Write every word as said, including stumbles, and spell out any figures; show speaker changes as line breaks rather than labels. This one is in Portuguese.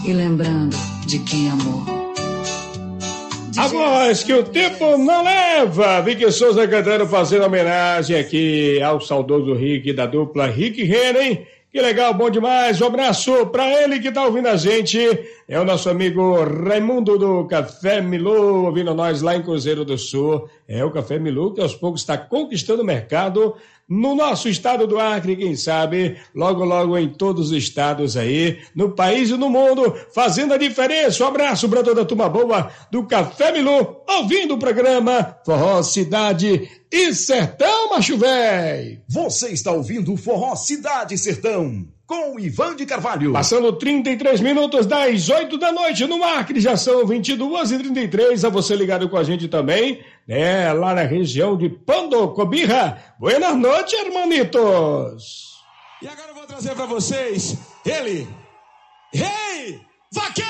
E lembrando de quem amou.
A voz que o tempo não leva. Vicky Souza cantando, fazendo homenagem aqui ao saudoso Rick, da dupla Rick Renner, hein? Que legal, bom demais. Um abraço pra ele que tá ouvindo a gente. É o nosso amigo Raimundo do Café Milu, ouvindo nós lá em Cruzeiro do Sul. É o Café Milu que aos poucos está conquistando o mercado no nosso estado do Acre, quem sabe, logo, logo em todos os estados aí, no país e no mundo, fazendo a diferença. Um abraço para toda a turma boa do Café Milu, ouvindo o programa Forró Cidade e Sertão, macho véi.
Você está ouvindo Forró Cidade e Sertão, com o Ivan de Carvalho.
Passando trinta e três minutos das oito da noite no Acre, já são vinte e duas e trinta e três, a você ligado com a gente também, né, lá na região de Pandocobirra. Buenas noites, hermanitos.
E agora eu vou trazer pra vocês ele, Rei Vaqueiro!